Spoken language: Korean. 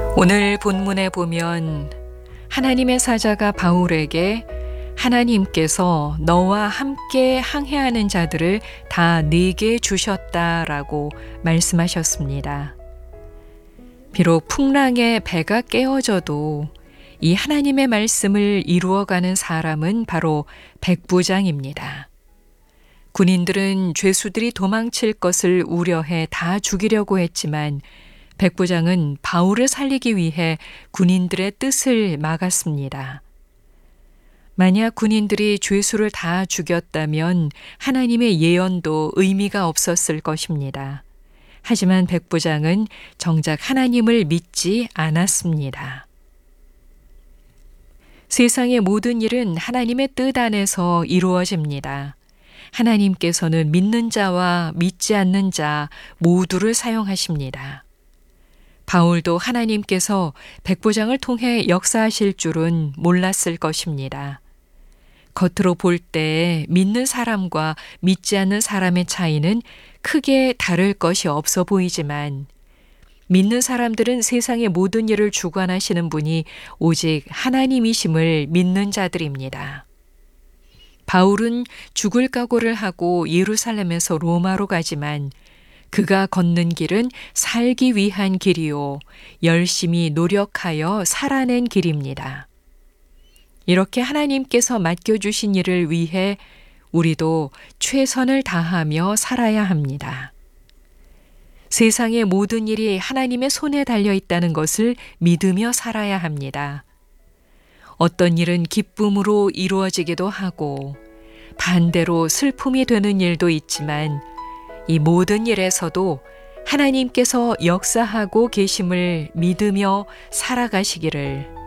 오늘 본문에 보면 하나님의 사자가 바울에게 하나님께서 너와 함께 항해하는 자들을 다 네게 주셨다라고 말씀하셨습니다. 비록 풍랑에 배가 깨어져도 이 하나님의 말씀을 이루어가는 사람은 바로 백부장입니다. 군인들은 죄수들이 도망칠 것을 우려해 다 죽이려고 했지만 백부장은 바울을 살리기 위해 군인들의 뜻을 막았습니다. 만약 군인들이 죄수를 다 죽였다면 하나님의 예언도 의미가 없었을 것입니다. 하지만 백부장은 정작 하나님을 믿지 않았습니다. 세상의 모든 일은 하나님의 뜻 안에서 이루어집니다. 하나님께서는 믿는 자와 믿지 않는 자 모두를 사용하십니다. 바울도 하나님께서 백부장을 통해 역사하실 줄은 몰랐을 것입니다. 겉으로 볼 때 믿는 사람과 믿지 않는 사람의 차이는 크게 다를 것이 없어 보이지만 믿는 사람들은 세상의 모든 일을 주관하시는 분이 오직 하나님이심을 믿는 자들입니다. 바울은 죽을 각오를 하고 예루살렘에서 로마로 가지만 그가 걷는 길은 살기 위한 길이요 열심히 노력하여 살아낸 길입니다. 이렇게 하나님께서 맡겨주신 일을 위해 우리도 최선을 다하며 살아야 합니다. 세상의 모든 일이 하나님의 손에 달려 있다는 것을 믿으며 살아야 합니다. 어떤 일은 기쁨으로 이루어지기도 하고 반대로 슬픔이 되는 일도 있지만 이 모든 일에서도 하나님께서 역사하고 계심을 믿으며 살아가시기를